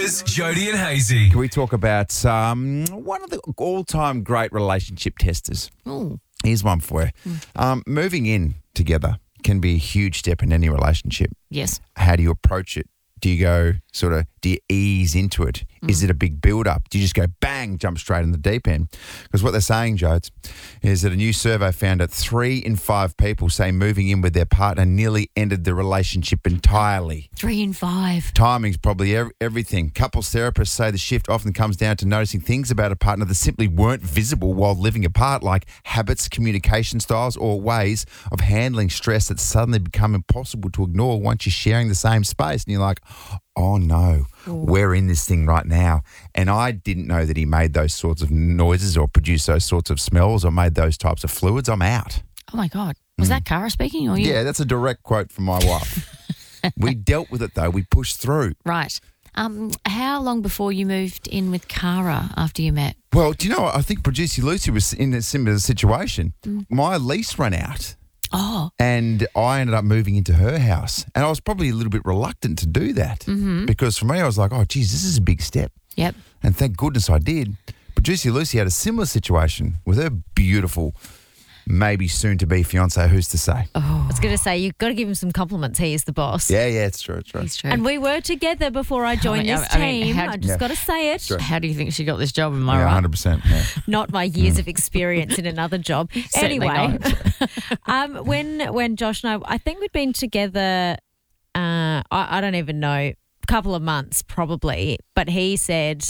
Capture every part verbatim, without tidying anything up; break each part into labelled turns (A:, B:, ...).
A: is Jody and Hazy.
B: Can we talk about um, one of the all-time great relationship testers?
C: Ooh.
B: Here's one for you. Um, moving in together can be a huge step in any relationship.
C: Yes.
B: How do you approach it? Do you go sort of, do you ease into it? Mm. Is it a big build-up? Do you just go bang, jump straight in the deep end? Because what they're saying, Jodes, is that a new survey found that three in five people say moving in with their partner nearly ended the relationship entirely.
C: Three in five.
B: Timing's probably ev- everything. Couples therapists say the shift often comes down to noticing things about a partner that simply weren't visible while living apart, like habits, communication styles, or ways of handling stress that suddenly become impossible to ignore once you're sharing the same space. And you're like, oh no, Ooh. We're in this thing right now. And I didn't know that he made those sorts of noises or produced those sorts of smells or made those types of fluids. I'm out.
C: Oh my God. Was mm. that Cara speaking or you?
B: Yeah, that's a direct quote from my wife. We dealt with it though. We pushed through.
C: Right. Um, how long before you moved in with Cara after you met?
B: Well, do you know what? I think producer Lucy was in a similar situation. Mm. My lease ran out.
C: Oh.
B: And I ended up moving into her house. And I was probably a little bit reluctant to do that
C: mm-hmm.
B: because for me, I was like, oh, geez, this is a big step.
C: Yep.
B: And thank goodness I did. But Juicy Lucy had a similar situation with her beautiful, maybe soon-to-be fiancé, who's to say?
D: Oh. I was going to say, you've got to give him some compliments. He is the boss.
B: Yeah, yeah, it's true, it's true.
C: He's true.
D: And we were together before I joined
C: I mean,
D: this
C: I mean,
D: team.
C: how-
D: I just
B: Yeah.
D: got to say it.
B: True.
C: How do you think she got this job? Am I
B: Yeah,
C: right?
B: one hundred percent. Yeah.
D: Not my years of experience in another job.
C: Certainly
D: Anyway,
C: not.
D: um, when when Josh and I, I think we'd been together, uh, I, I don't even know, a couple of months probably, but he said,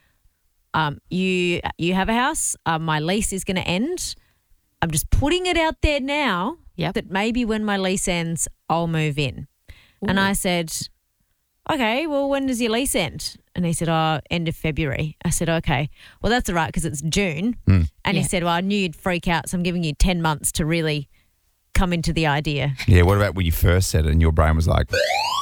D: um, you you have a house, uh, my lease is going to end. I'm just putting it out there now
C: Yep.
D: that maybe when my lease ends, I'll move in.
C: Ooh.
D: And I said, okay, well, when does your lease end? And he said, oh, end of February. I said, okay, well, that's all right because it's June.
B: Mm.
D: And
C: Yeah.
D: he said, well, I knew you'd freak out, so I'm giving you ten months to really come into the idea.
B: Yeah, what about when you first said it and your brain was like,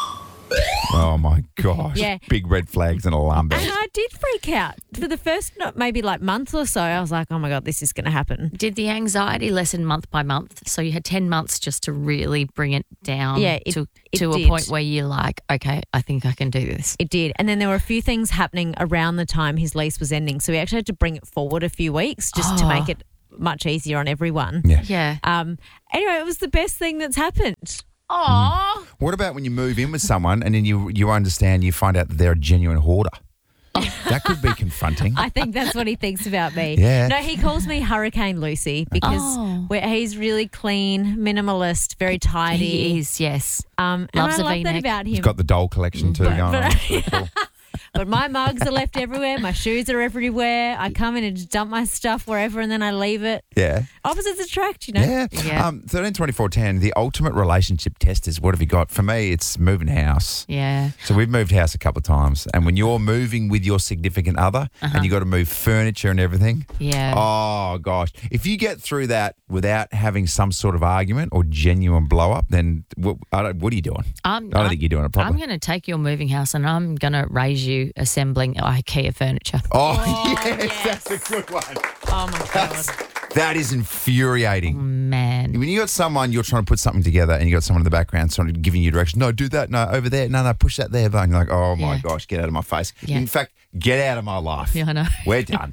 B: oh my gosh,
D: Yeah.
B: big red flags and alarm bells.
D: And I did freak out. For the first not maybe like month or so, I was like, oh my God, this is going to happen.
C: Did the anxiety lessen month by month? So you had ten months just to really bring it down
D: Yeah, it-
C: to,
D: it
C: to a
D: did.
C: point where you're like, okay, I think I can do this.
D: It did. And then there were a few things happening around the time his lease was ending. So we actually had to bring it forward a few weeks just to
C: Oh.
D: make it much easier on everyone.
B: Yeah.
C: Yeah.
D: Um. Anyway, it was the best thing that's happened.
C: Aww.
B: What about when you move in with someone and then you you understand, you find out that they're a genuine hoarder? That could be confronting.
D: I think that's what he thinks about me.
B: Yeah.
D: No, he calls me Hurricane Lucy because
C: Oh.
D: we're, he's really clean, minimalist, very tidy.
C: He is, yes.
D: Um,
C: Loves
D: and
C: a
D: I love that
C: V-neck.
D: about him.
B: He's got the doll collection too
D: But-
B: going
D: but-
B: on. It's really cool.
D: But my mugs are left everywhere. My shoes are everywhere. I come in and just dump my stuff wherever and then I leave it.
B: Yeah.
D: Opposites attract, you know.
B: Yeah.
C: Yeah.
B: Um, thirteen twenty-four ten, the ultimate relationship testers. What have you got? For me, it's moving house.
C: Yeah.
B: So we've moved house a couple of times. And when you're moving with your significant other
C: Uh-huh.
B: and you got to move furniture and everything,
C: Yeah.
B: oh, gosh. If you get through that without having some sort of argument or genuine blow up, then what, I don't, what are you doing?
C: I'm,
B: I don't
C: I'm-
B: think you're doing it
C: I'm
B: properly.
C: going to take your moving house and I'm going to raise you assembling IKEA furniture.
B: Oh,
D: Oh,
B: yes,
D: yes.
B: that's a good one.
D: Oh, my God.
B: That's, that is infuriating.
C: Man.
B: When you got someone, you're trying to put something together and you got someone in the background sort of giving you direction. No, do that. No, over there. No, no, push that there. And you're like, oh, my
C: Yeah.
B: gosh, get out of my face.
C: Yeah.
B: In fact, get out of my life.
C: Yeah, I know.
B: We're done.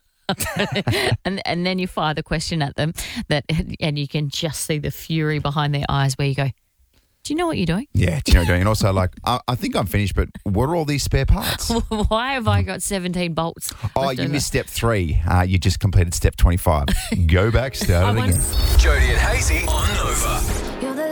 C: and and then you fire the question at them that, and you can just see the fury behind their eyes where you go, do you know what you're doing?
B: Yeah, do you know what I'm doing? And also, like, I, I think I'm finished, but what are all these spare parts?
C: Why have I got seventeen bolts?
B: Oh,
C: left
B: you
C: over?
B: missed step three. Uh, you just completed step twenty-five. Go back, start
D: I
B: it
D: want-
B: again.
A: Jody and Hazy on Nova.